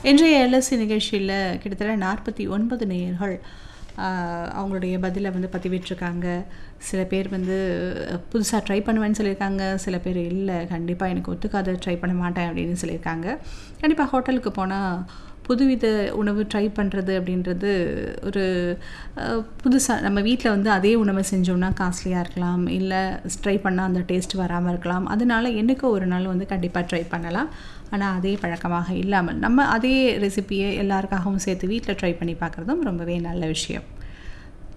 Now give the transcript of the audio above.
இன்றைய எல்எஸ்சி நிகழ்ச்சியில் கிட்டத்தட்ட 49 நேயர்கள் அவங்களுடைய பதிலை வந்து பதிவிட்டிருக்காங்க. சில பேர் வந்து புதுசாக ட்ரை பண்ணுவேன்னு சொல்லியிருக்காங்க. சில பேர் இல்லை கண்டிப்பாக எனக்கு ஒத்துக்காத ட்ரை பண்ண மாட்டேன் அப்படின்னு சொல்லியிருக்காங்க. கண்டிப்பாக ஹோட்டலுக்கு போனால் புதுவித உணவு ட்ரை பண்ணுறது அப்படின்றது ஒரு புதுசாக நம்ம வீட்டில் வந்து அதே உணவை செஞ்சோம்னா காஸ்ட்லியாக இருக்கலாம், இல்லை ட்ரை பண்ணால் அந்த டேஸ்ட் வராமல் இருக்கலாம். அதனால என்றைக்கோ ஒரு நாள் வந்து கண்டிப்பாக ட்ரை பண்ணலாம். ஆனால் அதே பழக்கமாக இல்லாமல் நம்ம அதே ரெசிப்பியை எல்லாருக்காகவும் சேர்த்து வீட்டில் ட்ரை பண்ணி பார்க்குறதும் ரொம்பவே நல்ல விஷயம்.